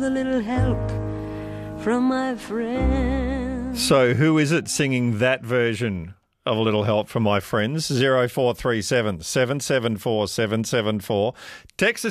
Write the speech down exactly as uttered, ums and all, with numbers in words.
with a little help from my friends. So who is it singing that version of A Little Help from My Friends? zero four three seven, seven seven four, seven seven four. Text us